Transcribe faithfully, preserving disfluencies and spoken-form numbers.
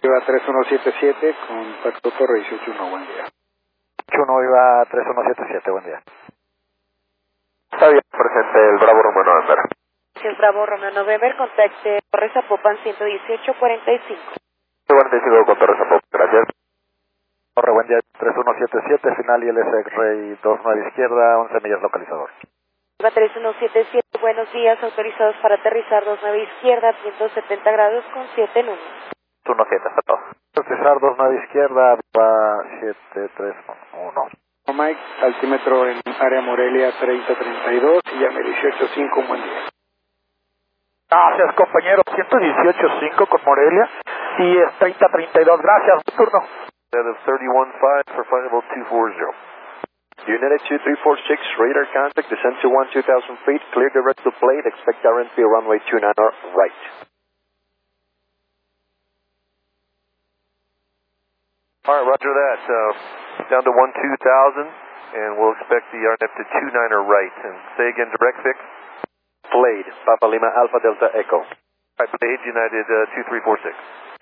Iba tres uno siete siete, contacto Torre dieciocho uno, buen día. uno iba tres uno siete siete, buen día. Está bien, presente el Bravo Romeo November. El Bravo Romeo November, contacte Torre Zapopan ciento dieciocho cuarenta y cinco. cuarenta y cinco con Torre Zapopan, gracias. Torre, buen día, tres uno siete siete, final I L S X-Ray dos nueve izquierda, once millas localizador. tres uno siete siete, buenos días, autorizados para aterrizar dos nueve izquierda, ciento setenta grados con siete números. uno siete, hasta todo. Aterrizar dos nueve izquierda, va siete tres uno. Mike, altímetro en área Morelia treinta treinta y dos, y llame dieciocho cinco, buen día. Gracias, compañero, ciento dieciocho cinco con Morelia, y es treinta treinta y dos, gracias, turno. thirty-one five for final two forty. United two three four six, radar contact, descent to one two thousand feet, clear direct to plate, expect R N P runway two nine right. Alright, roger that, uh, down to one two thousand, and we'll expect the R N F to two nine right, and say again, direct fix. Blade, Papa Lima Alpha Delta Echo. Alright, Blade, United uh, two three four six.